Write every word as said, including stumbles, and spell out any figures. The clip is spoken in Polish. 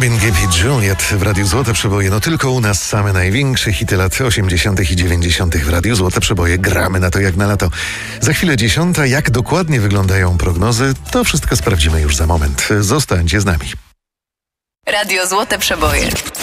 Marvin Gaye i Juliet w Radiu Złote Przeboje. No tylko u nas same największe hity lat osiemdziesiątych i dziewięćdziesiątych w Radiu Złote Przeboje. Gramy na to jak na lato. Za chwilę dziesiąta. Jak dokładnie wyglądają prognozy, to wszystko sprawdzimy już za moment. Zostańcie z nami. Radio Złote Przeboje.